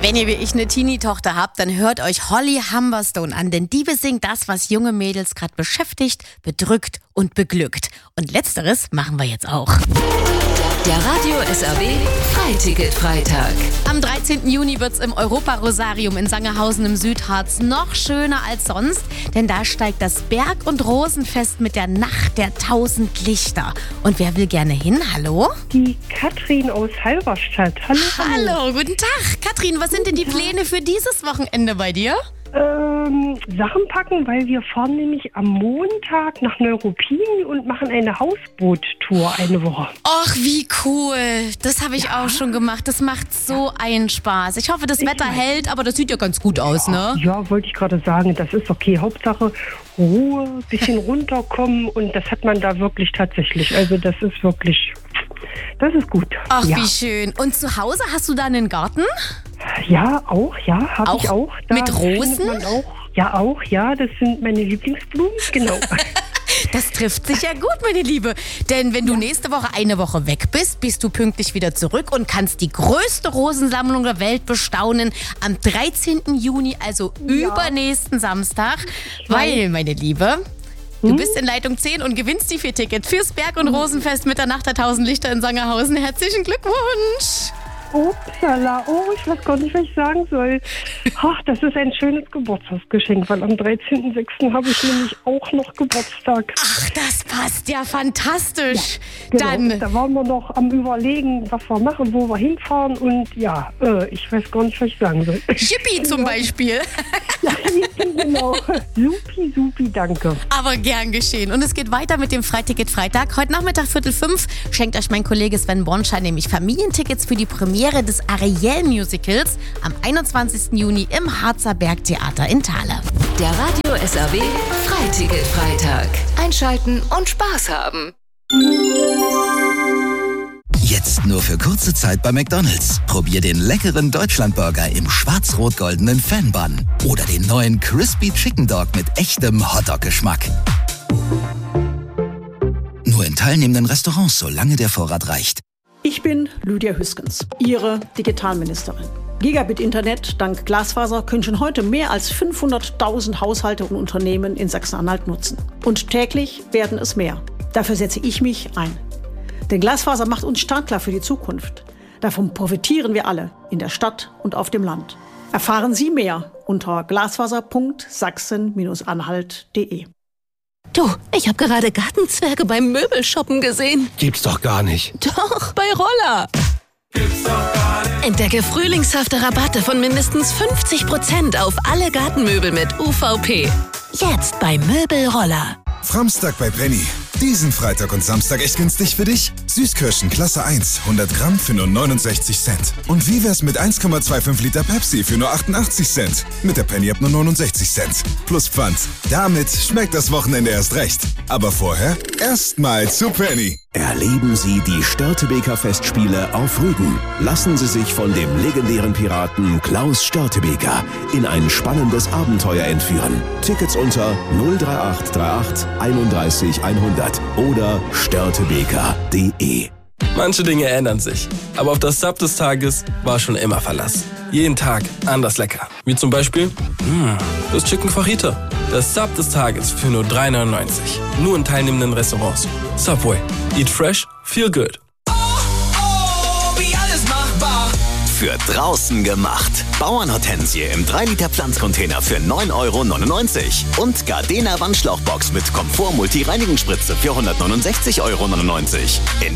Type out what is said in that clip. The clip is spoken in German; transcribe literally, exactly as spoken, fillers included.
Wenn ihr wie ich eine Teenie-Tochter habt, dann hört euch Holly Humberstone an, denn die besingt das, was junge Mädels gerade beschäftigt, bedrückt und beglückt. Und letzteres machen wir jetzt auch. Der Radio S R W Freiticket-Freitag. Am dreizehnten Juni wird's im Europa-Rosarium in Sangerhausen im Südharz noch schöner als sonst, denn da steigt das Berg- und Rosenfest mit der Nacht der tausend Lichter. Und wer will gerne hin? Hallo? Die Katrin aus Halberstadt. Hallo. Hallo, guten Tag. Katrin, was sind denn die Pläne für dieses Wochenende bei dir? Ähm, Sachen packen, weil wir fahren nämlich am Montag nach Neuruppin und machen eine Hausboot-Tour eine Woche. Och, wie cool. Das habe ich ja. auch schon gemacht. Das macht so einen Spaß. Ich hoffe, das ich Wetter weiß. hält, aber das sieht ja ganz gut aus, ja, ne? Ja, wollte ich gerade sagen. Das ist okay. Hauptsache Ruhe, bisschen runterkommen und das hat man da wirklich tatsächlich. Also das ist wirklich, das ist gut. Ach, ja. wie schön. Und zu Hause hast du da einen Garten? Ja, auch, ja, habe ich auch. Da mit Rosen? Man auch, ja, auch, ja, das sind meine Lieblingsblumen, genau. Das trifft sich ja gut, meine Liebe. Denn wenn du ja. nächste Woche eine Woche weg bist, bist du pünktlich wieder zurück und kannst die größte Rosensammlung der Welt bestaunen am dreizehnten Juni, also ja. übernächsten Samstag. Weil, meine Liebe, du bist in Leitung zehn und gewinnst die vier Tickets fürs Berg- und Rosenfest mit der Nacht der tausend Lichter in Sangerhausen. Herzlichen Glückwunsch! Upsala, oh, ich weiß gar nicht, was ich sagen soll. Ach, das ist ein schönes Geburtstagsgeschenk, weil am dreizehnten sechsten habe ich nämlich auch noch Geburtstag. Ach, das passt ja fantastisch. Ja, genau. Dann. Da waren wir noch am Überlegen, was wir machen, wo wir hinfahren und ja, äh, ich weiß gar nicht, was ich sagen soll. Yippie zum Beispiel. Ja, genau. Supi, supi, danke. Aber gern geschehen. Und es geht weiter mit dem Freiticket Freitag. Heute Nachmittag Viertel fünf schenkt euch mein Kollege Sven Bornschein nämlich Familientickets für die Premiere des Ariel-Musicals am einundzwanzigsten Juni im Harzer Bergtheater in Thale. Der Radio S R W Freiticket Freitag. Einschalten und Spaß haben. Jetzt nur für kurze Zeit bei McDonald's. Probier den leckeren Deutschlandburger im schwarz-rot-goldenen Fan-Bun oder den neuen Crispy Chicken Dog mit echtem Hotdog-Geschmack. Nur in teilnehmenden Restaurants, solange der Vorrat reicht. Ich bin Lydia Hüskens, Ihre Digitalministerin. Gigabit-Internet dank Glasfaser können schon heute mehr als fünfhunderttausend Haushalte und Unternehmen in Sachsen-Anhalt nutzen. Und täglich werden es mehr. Dafür setze ich mich ein. Denn Glasfaser macht uns startklar für die Zukunft. Davon profitieren wir alle, in der Stadt und auf dem Land. Erfahren Sie mehr unter glasfaser punkt sachsen Bindestrich anhalt punkt de. Du, ich habe gerade Gartenzwerge beim Möbelshoppen gesehen. Gibt's doch gar nicht. Doch, bei Roller. Gibt's doch gar nicht. Entdecke frühlingshafte Rabatte von mindestens fünfzig Prozent auf alle Gartenmöbel mit U V P. Jetzt bei Möbelroller. Framstag bei Penny. Diesen Freitag und Samstag echt günstig für dich. Süßkirschen Klasse eins, hundert Gramm für nur neunundsechzig Cent. Und wie wär's mit eins Komma fünfundzwanzig Liter Pepsi für nur achtundachtzig Cent? Mit der Penny ab nur neunundsechzig Cent. Plus Pfand. Damit schmeckt das Wochenende erst recht. Aber vorher erstmal zu Penny. Erleben Sie die Störtebeker Festspiele auf Rügen. Lassen Sie sich von dem legendären Piraten Klaus Störtebeker in ein spannendes Abenteuer entführen. Tickets unter null drei acht drei acht einunddreißig hundert oder störtebeker punkt de. Manche Dinge ändern sich, aber auf das Sub des Tages war schon immer Verlass. Jeden Tag anders lecker. Wie zum Beispiel mh, das Chicken Fajita. Das Sub des Tages für nur drei neunundneunzig. Nur in teilnehmenden Restaurants. Subway. Eat fresh, feel good. Oh, oh, wie alles machbar. Für draußen gemacht. Bauernhortensie im drei Liter Pflanzcontainer für neun Euro neunundneunzig. Und Gardena Wandschlauchbox mit Komfort Multi-Reinigungsspritze für hundertneunundsechzig Euro neunundneunzig. In